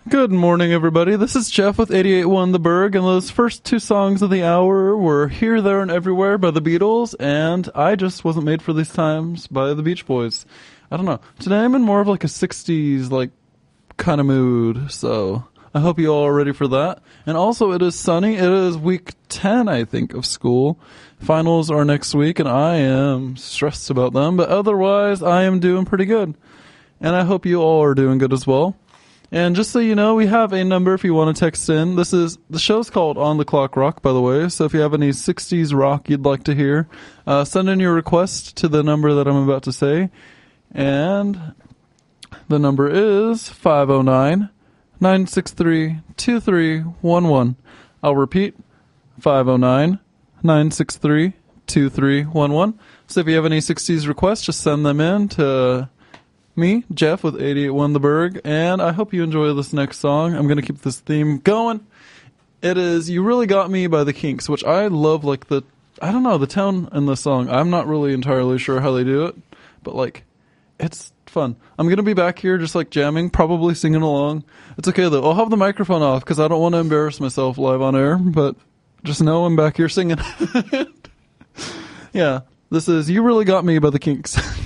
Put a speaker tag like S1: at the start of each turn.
S1: Good morning, everybody. This is Jeff with 88.1 The Berg, and those first two songs of the hour were Here, There, and Everywhere by the Beatles, and I Just Wasn't Made for These Times by the Beach Boys. I don't know. Today I'm in more of like a 60s, like, kind of mood, so I hope you all are ready for that. And also, it is sunny. It is week 10, I think, of school. Finals are next week, and I am stressed about them, but otherwise, I am doing pretty good. And I hope you all are doing good as well. And just so you know, we have a number if you want to text in. The show's called On the Clock Rock, by the way. So if you have any 60s rock you'd like to hear, send in your request to the number that I'm about to say. And the number is 509-963-2311. I'll repeat, 509-963-2311. So if you have any 60s requests, just send them in to me, Jeff, with 88.1 The Berg, and I hope you enjoy this next song. I'm going to keep this theme going. It is You Really Got Me by the Kinks, which I love, like, the tone in the song. I'm not really entirely sure how they do it, but, like, it's fun. I'm going to be back here just, like, jamming, probably singing along. It's okay, though. I'll have the microphone off because I don't want to embarrass myself live on air, but just know I'm back here singing. Yeah, this is You Really Got Me by the Kinks.